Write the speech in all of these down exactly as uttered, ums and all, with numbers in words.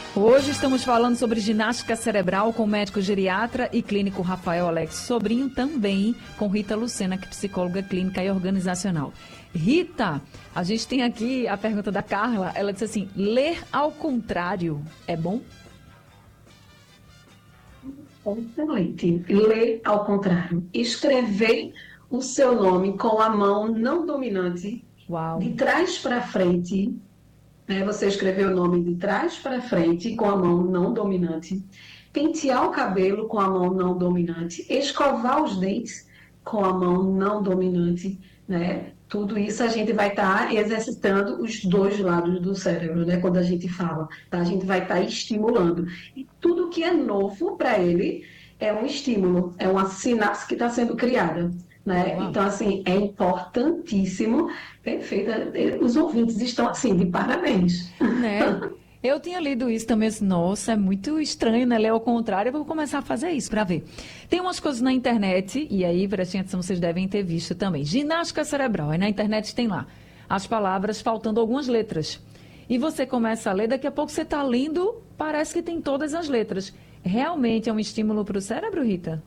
Hoje estamos falando sobre ginástica cerebral com o médico geriatra e clínico Rafael Alex Sobrinho, também com Rita Lucena, que é psicóloga clínica e organizacional. Rita, a gente tem aqui a pergunta da Carla, ela disse assim, ler ao contrário é bom? Excelente. Ler ao contrário. Escrever o seu nome com a mão não dominante, Uau. de trás para frente, né? Você escreveu o nome de trás para frente com a mão não dominante, pentear o cabelo com a mão não dominante, escovar os dentes com a mão não dominante, né? Tudo isso a gente vai estar tá exercitando os dois lados do cérebro, né? Quando a gente fala, tá? A gente vai estar tá estimulando. E tudo que é novo para ele é um estímulo, é uma sinapse que está sendo criada. Né? Então, assim, é importantíssimo, perfeita, os ouvintes estão, assim, de parabéns. Né? Eu tinha lido isso também, assim, nossa, é muito estranho, né? Ler ao contrário, eu vou começar a fazer isso para ver. Tem umas coisas na internet, e aí, prestem atenção, vocês devem ter visto também. Ginástica cerebral, aí na internet tem lá as palavras faltando algumas letras. E você começa a ler, daqui a pouco você está lendo, parece que tem todas as letras. Realmente é um estímulo para o cérebro, Rita?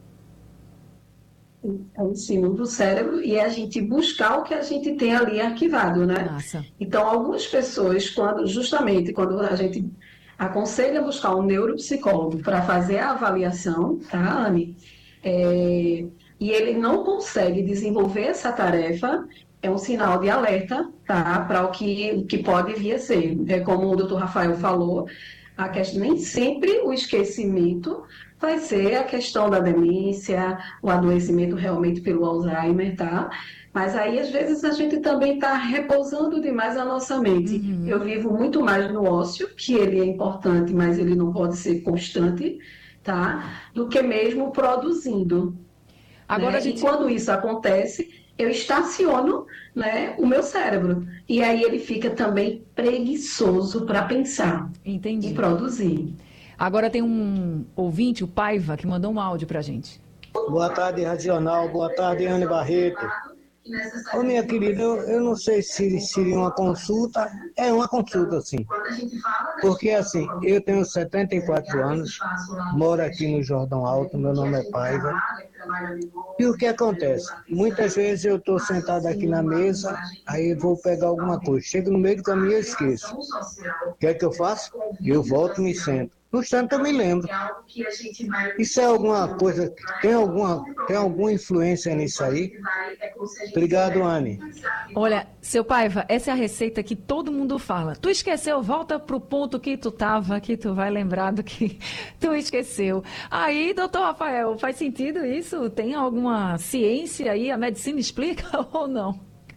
É um estímulo do cérebro e é a gente buscar o que a gente tem ali arquivado, né? Massa. Então, algumas pessoas, quando, justamente quando a gente aconselha buscar um neuropsicólogo para fazer a avaliação, tá, Anne? É, e ele não consegue desenvolver essa tarefa, é um sinal de alerta, tá, para o que, o que pode vir a ser. É como o doutor Rafael falou, a questão, nem sempre o esquecimento vai ser a questão da demência, o adoecimento realmente pelo Alzheimer, tá? Mas aí, às vezes, a gente também está repousando demais a nossa mente. Uhum. Eu vivo muito mais no ócio, que ele é importante, mas ele não pode ser constante, tá? Do que mesmo produzindo. Agora Né? a gente... E quando isso acontece, eu estaciono, né, o meu cérebro. E aí ele fica também preguiçoso para pensar Entendi. e produzir. Agora tem um ouvinte, o Paiva, que mandou um áudio pra gente. Boa tarde, Radional. Boa tarde, Anne Barreto. Ô, minha querida, eu, eu não sei se seria uma consulta. É uma consulta, sim. Porque, assim, eu tenho setenta e quatro anos, moro aqui no Jordão Alto, meu nome é Paiva. E o que acontece? Muitas vezes eu estou sentado aqui na mesa, aí vou pegar alguma coisa. Chego no meio do caminho e esqueço. O que é que eu faço? Eu volto e me sento. No instante eu me lembro. Isso é alguma coisa, tem alguma, tem alguma influência nisso aí? Obrigado, Anne. Olha, seu Paiva, essa é a receita que todo mundo fala. Tu esqueceu, volta pro ponto que tu tava, que tu vai lembrar do que tu esqueceu. Aí, doutor Rafael, faz sentido isso? Tem alguma ciência aí? A medicina explica ou não?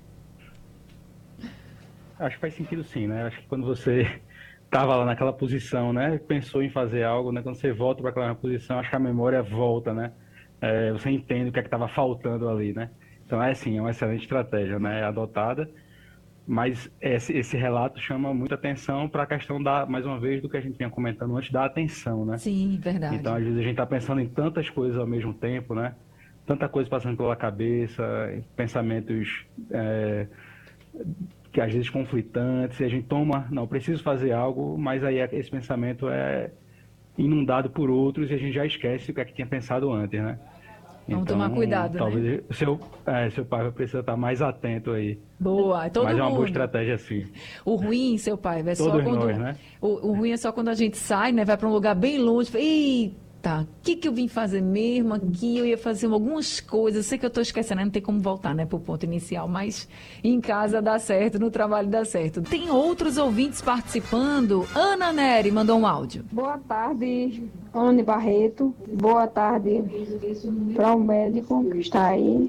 Acho que faz sentido sim, né? Acho que quando você estava lá naquela posição, né? Pensou em fazer algo, né? Quando você volta para aquela posição, acho que a memória volta, né? É, você entende o que é que estava faltando ali, né? Então é sim, é uma excelente estratégia, né? Adotada, mas esse, esse relato chama muita atenção para a questão da, mais uma vez, do que a gente vinha comentando antes, da atenção, né? Sim, verdade. Então às vezes a gente está pensando em tantas coisas ao mesmo tempo, né? Tanta coisa passando pela cabeça, pensamentos é, que às vezes conflitantes, e a gente toma, não, preciso fazer algo, mas aí esse pensamento é inundado por outros e a gente já esquece o que é que tinha pensado antes, né? Vamos então, tomar cuidado, talvez né? seu, é, seu pai vai precisar estar mais atento aí. Boa, todo Mas mundo. é uma boa estratégia, sim. O ruim, seu pai, é só Todos quando... nós, né? O, o ruim é só quando a gente sai, né? Vai para um lugar bem longe. Fala, eita, o que, que eu vim fazer mesmo aqui? Eu ia fazer algumas coisas. Sei que eu estou esquecendo, não tem como voltar, né? Para o ponto inicial. Mas em casa dá certo, no trabalho dá certo. Tem outros ouvintes participando. Ana Nery mandou um áudio. Boa tarde, Anne Barreto. Boa tarde para o médico que está aí.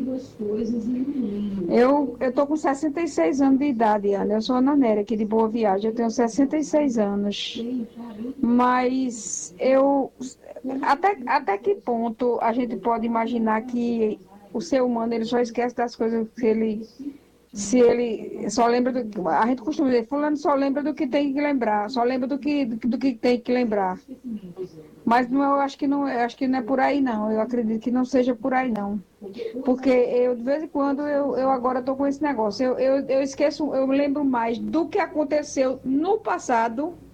Eu estou com sessenta e seis anos de idade, Ana. Eu sou Ana Nery, aqui de Boa Viagem. Eu tenho sessenta e seis anos. Mas eu... Até, até que ponto a gente pode imaginar que o ser humano ele só esquece das coisas que ele... Se ele só lembra do... A gente costuma dizer, fulano só lembra do que tem que lembrar, só lembra do que, do, do que tem que lembrar. Mas não, eu acho que não, eu acho que não é por aí não, eu acredito que não seja por aí não. Porque eu, de vez em quando, eu, eu agora estou com esse negócio, eu, eu, eu esqueço, eu lembro mais do que aconteceu no passado